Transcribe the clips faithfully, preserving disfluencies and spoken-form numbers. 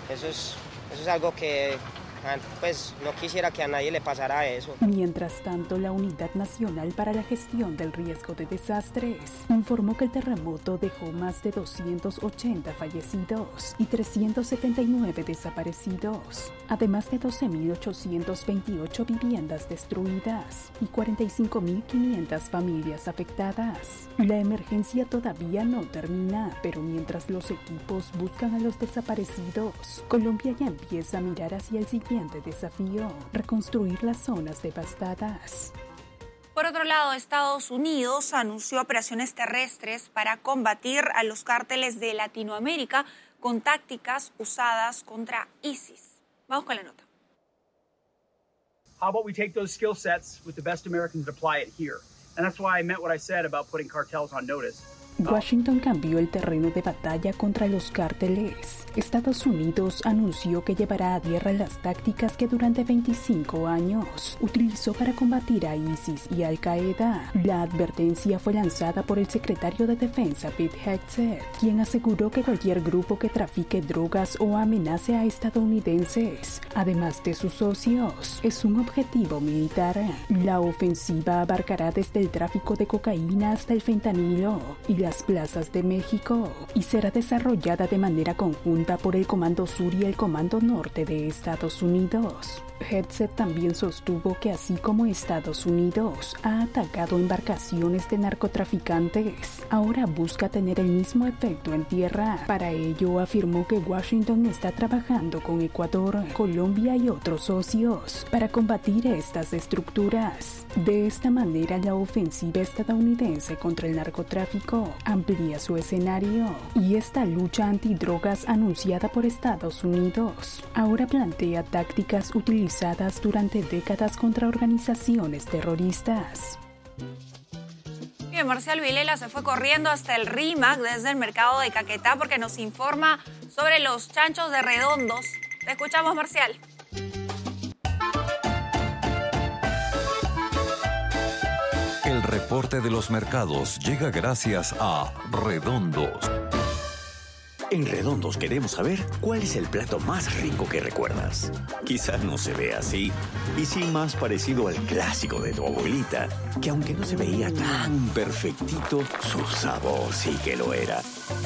Eso es, eso es algo que pues no quisiera que a nadie le pasara eso. Mientras tanto, la Unidad Nacional para la Gestión del Riesgo de Desastres informó que el terremoto dejó más de doscientos ochenta fallecidos y trescientos setenta y nueve desaparecidos, además de doce mil ochocientas veintiocho viviendas destruidas y cuarenta y cinco mil quinientas familias afectadas. La emergencia todavía no termina, pero mientras los equipos buscan a los desaparecidos, Colombia ya empieza a mirar hacia el siguiente desafío: reconstruir las zonas devastadas. Por otro lado, Estados Unidos anunció operaciones terrestres para combatir a los cárteles de Latinoamérica con tácticas usadas contra ISIS. Vamos con la nota. How about we take those skill sets with the best Americans and apply it here? And that's why I meant what I said about putting cartels on notice. Washington cambió el terreno de batalla contra los cárteles. Estados Unidos anunció que llevará a tierra las tácticas que durante veinticinco años utilizó para combatir a ISIS y Al-Qaeda. La advertencia fue lanzada por el secretario de Defensa Pete Hegseth, quien aseguró que cualquier grupo que trafique drogas o amenace a estadounidenses, además de sus socios, es un objetivo militar. La ofensiva abarcará desde el tráfico de cocaína hasta el fentanilo y las plazas de México, y será desarrollada de manera conjunta por el Comando Sur y el Comando Norte de Estados Unidos. Hegseth también sostuvo que así como Estados Unidos ha atacado embarcaciones de narcotraficantes, ahora busca tener el mismo efecto en tierra. Para ello, afirmó que Washington está trabajando con Ecuador, Colombia y otros socios para combatir estas estructuras. De esta manera, la ofensiva estadounidense contra el narcotráfico amplía su escenario, y esta lucha antidrogas anunciada por Estados Unidos ahora plantea tácticas utilizadas durante décadas contra organizaciones terroristas. Bien, Marcial Vilela se fue corriendo hasta el RIMAC desde el mercado de Caquetá porque nos informa sobre los chanchos de redondos. Te escuchamos, Marcial. El reporte de los mercados llega gracias a Redondos. En Redondos queremos saber cuál es el plato más rico que recuerdas. Quizás no se vea así, y sí más parecido al clásico de tu abuelita, que aunque no se veía tan perfectito, su sabor sí que lo era.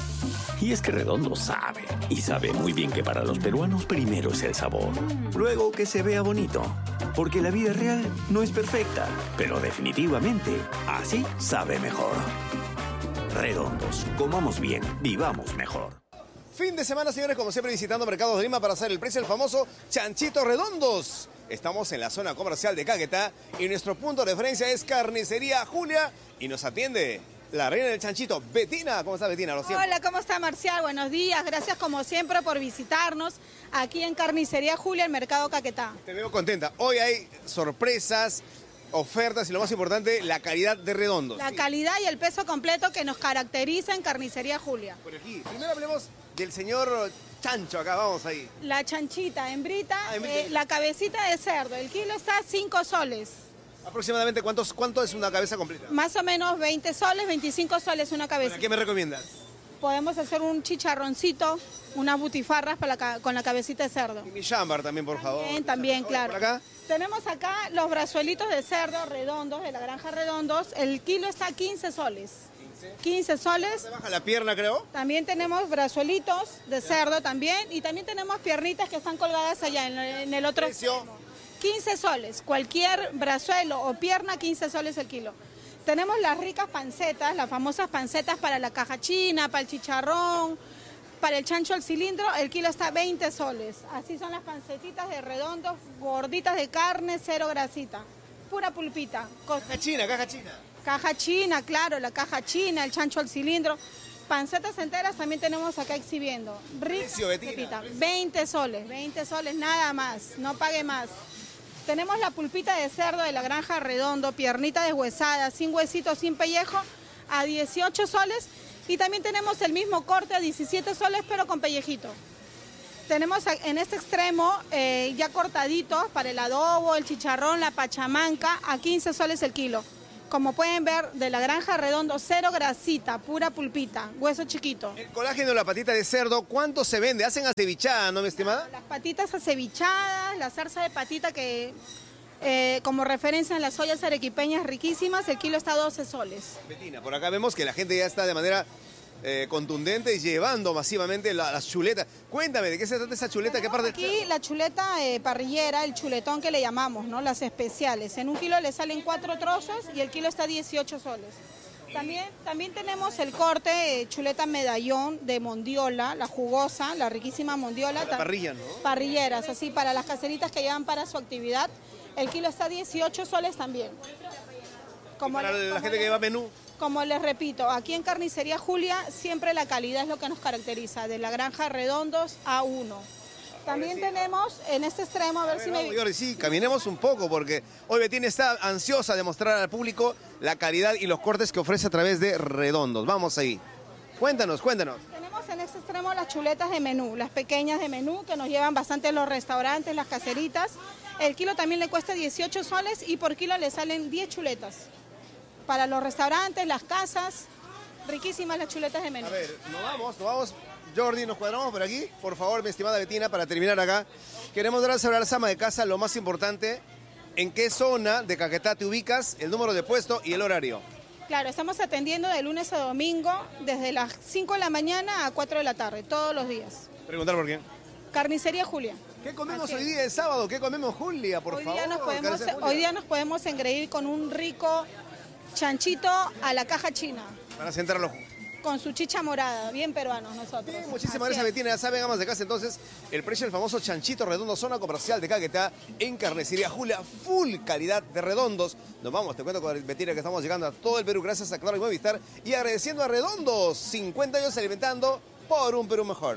Y es que Redondo sabe, y sabe muy bien que para los peruanos primero es el sabor, luego que se vea bonito, porque la vida real no es perfecta, pero definitivamente así sabe mejor. Redondos, comamos bien, vivamos mejor. Fin de semana, señores, como siempre visitando Mercados de Lima para hacer el precio del famoso chanchito redondos. Estamos en la zona comercial de Caquetá y nuestro punto de referencia es Carnicería Julia y nos atiende la reina del chanchito, Betina. ¿Cómo está, Betina? Hola, ¿cómo está, Marcial? Buenos días. Gracias, como siempre, por visitarnos aquí en Carnicería Julia, el Mercado Caquetá. Te veo contenta. Hoy hay sorpresas, ofertas y lo más importante, la calidad de redondos. La sí. calidad y el peso completo que nos caracteriza en Carnicería Julia. Por aquí. Primero hablemos del señor chancho, acá vamos ahí. La chanchita, hembrita, ah, hembrita. Eh, la cabecita de cerdo. El kilo está a cinco soles. ¿Aproximadamente cuántos, cuánto es una cabeza completa? Más o menos veinte soles, veinticinco soles una cabeza. ¿Para qué me recomiendas? Podemos hacer un chicharroncito, unas butifarras para la, con la cabecita de cerdo. Y mi chambar también, por favor. También, también, claro. ¿Por acá? Tenemos acá los brazuelitos de cerdo redondos, de la granja Redondos. El kilo está a quince soles. quince soles. ¿Se baja la pierna, creo? También tenemos brazuelitos de cerdo también. Y también tenemos piernitas que están colgadas allá en, en el otro ¿Precio? quince soles. Cualquier brazuelo o pierna, quince soles el kilo. Tenemos las ricas pancetas, las famosas pancetas para la caja china, para el chicharrón, para el chancho al cilindro. El kilo está a veinte soles. Así son las pancetitas de redondos, gorditas de carne, cero grasita. Pura pulpita. Caja china, caja china. Caja china, claro, la caja china, el chancho al cilindro. Pancetas enteras también tenemos acá exhibiendo. Precio, Betina. veinte soles, veinte soles nada más, no pague más. Tenemos la pulpita de cerdo de la granja Redondo, piernita deshuesada, sin huesito, sin pellejo, a dieciocho soles. Y también tenemos el mismo corte a diecisiete soles, pero con pellejito. Tenemos en este extremo eh, ya cortaditos para el adobo, el chicharrón, la pachamanca, a quince soles el kilo. Como pueden ver, de la granja Redondo, cero grasita, pura pulpita, hueso chiquito. El colágeno de la patita de cerdo, ¿cuánto se vende? ¿Hacen acevichada, no, mi estimada? Las patitas acevichadas, la zarza de patita que, eh, como referencia en las ollas arequipeñas riquísimas, el kilo está a doce soles. Betina, por acá vemos que la gente ya está de manera eh, contundente llevando masivamente la, las chuletas. Cuéntame, ¿de qué se trata esa chuleta? ¿Qué parte? Aquí la chuleta eh, parrillera, el chuletón que le llamamos, ¿no? Las especiales. En un kilo le salen cuatro trozos y el kilo está a dieciocho soles. También, también tenemos el corte eh, chuleta medallón de mondiola, la jugosa, la riquísima mondiola. La parrilla, ¿no? Parrilleras, así para las caseritas que llevan para su actividad. El kilo está a dieciocho soles también. Como para le, la como gente le, que lleva menú. Como les repito, aquí en Carnicería Julia siempre la calidad es lo que nos caracteriza, de la granja Redondos a uno. También sí tenemos en este extremo, a ver, a ver si vamos, me... Jordi, sí, caminemos un poco porque hoy Betina está ansiosa de mostrar al público la calidad y los cortes que ofrece a través de Redondos. Vamos ahí. Cuéntanos, cuéntanos. Tenemos en este extremo las chuletas de menú, las pequeñas de menú que nos llevan bastante los restaurantes, las caseritas. El kilo también le cuesta dieciocho soles y por kilo le salen diez chuletas. Para los restaurantes, las casas, riquísimas las chuletas de menú. A ver, nos vamos, nos vamos. Jordi, nos cuadramos por aquí. Por favor, mi estimada Betina, para terminar acá. Queremos dar a saber a la ama de casa lo más importante. ¿En qué zona de Caquetá te ubicas, el número de puesto y el horario? Claro, estamos atendiendo de lunes a domingo, desde las cinco de la mañana a cuatro de la tarde, todos los días. Preguntar por qué. Carnicería Julia. ¿Qué comemos Así hoy es. día de sábado? ¿Qué comemos, Julia, por hoy favor? Día nos podemos, Julia. hoy día nos podemos engreír con un rico chanchito a la caja china. Para sentar a los... Con su chicha morada, bien peruanos nosotros. Bien, muchísimas Así gracias, es. Betina. Ya saben, amas de casa, entonces, el precio del famoso chanchito redondo, zona comercial de Caquetá, en Carnicería Julia, full calidad de redondos. Nos vamos, te cuento con Betina que estamos llegando a todo el Perú gracias a Claro y Movistar y agradeciendo a Redondos, cincuenta años alimentando por un Perú mejor.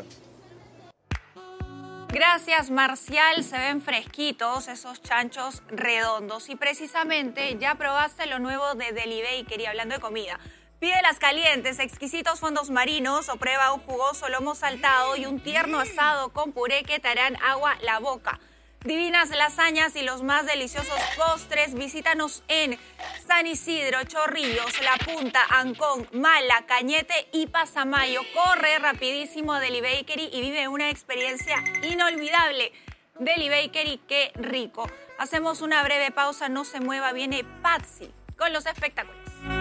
Gracias, Marcial. Se ven fresquitos esos chanchos redondos. Y precisamente ya probaste lo nuevo de Deli Bakery, hablando de comida. Pídelas calientes, exquisitos fondos marinos o prueba un jugoso lomo saltado y un tierno asado con puré que te harán agua la boca. Divinas lasañas y los más deliciosos postres, visítanos en San Isidro, Chorrillos, La Punta, Ancón, Mala, Cañete y Pasamayo. Corre rapidísimo a Deli Bakery y vive una experiencia inolvidable. Deli Bakery, qué rico. Hacemos una breve pausa, no se mueva, viene Patsy con los espectáculos.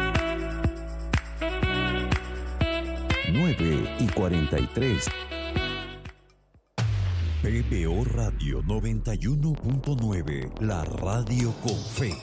nueve y cuarenta y tres. P B O Radio noventa y uno punto nueve, la radio con fe.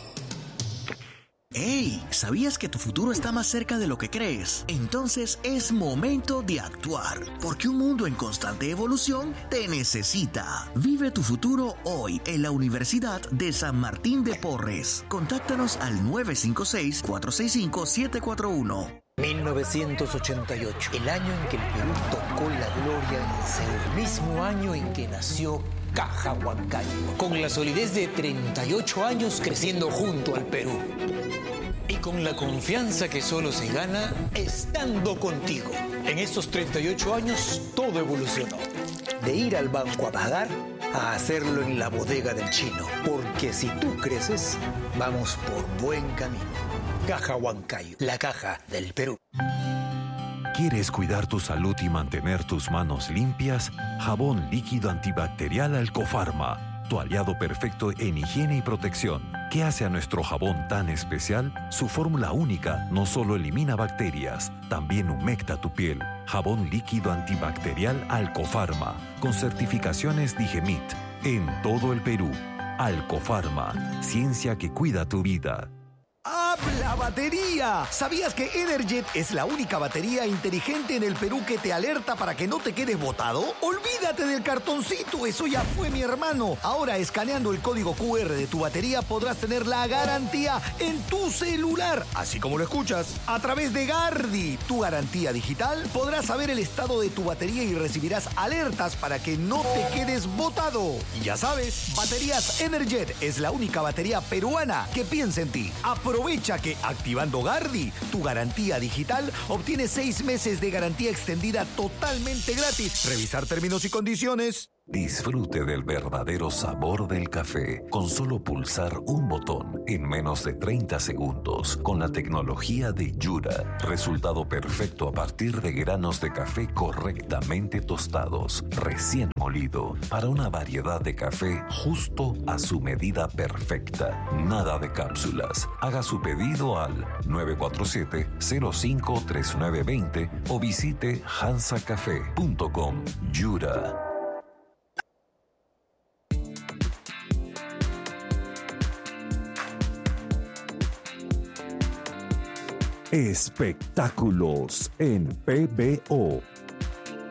¡Hey! ¿Sabías que tu futuro está más cerca de lo que crees? Entonces es momento de actuar, porque un mundo en constante evolución te necesita. Vive tu futuro hoy en la Universidad de San Martín de Porres. Contáctanos al nueve cinco seis, cuatro seis cinco, siete cuatro uno. mil novecientos ochenta y ocho, el año en que el Perú tocó la gloria en el cielo, el mismo año en que nació Caja Huancayo, con la solidez de treinta y ocho años creciendo junto al Perú. Y con la confianza que solo se gana estando contigo. En estos treinta y ocho años todo evolucionó. De ir al banco a pagar a hacerlo en la bodega del chino. Porque si tú creces, vamos por buen camino. Caja Huancayo, la caja del Perú. ¿Quieres cuidar tu salud y mantener tus manos limpias? Jabón líquido antibacterial Alcofarma, tu aliado perfecto en higiene y protección. ¿Qué hace a nuestro jabón tan especial? Su fórmula única no solo elimina bacterias, también humecta tu piel. Jabón líquido antibacterial Alcofarma, con certificaciones Digemit, en todo el Perú. Alcofarma, ciencia que cuida tu vida. ¡Habla batería! ¿Sabías que Energet es la única batería inteligente en el Perú que te alerta para que no te quedes botado? ¡Olvídate del cartoncito! ¡Eso ya fue, mi hermano! Ahora, escaneando el código cu erre de tu batería, podrás tener la garantía en tu celular. Así como lo escuchas. A través de Gardi, tu garantía digital, podrás saber el estado de tu batería y recibirás alertas para que no te quedes botado. Y ya sabes, Baterías Energet es la única batería peruana que piensa en ti. Aprovecha que activando Gardi, tu garantía digital, obtienes seis meses de garantía extendida totalmente gratis. Revisar términos y condiciones. Disfrute del verdadero sabor del café con solo pulsar un botón en menos de treinta segundos con la tecnología de Yura. Resultado perfecto a partir de granos de café correctamente tostados, recién molido, para una variedad de café justo a su medida perfecta. Nada de cápsulas. Haga su pedido al nueve cuatro siete, cero cinco tres nueve dos cero o visite hansa café punto com. Yura. Espectáculos en P B O.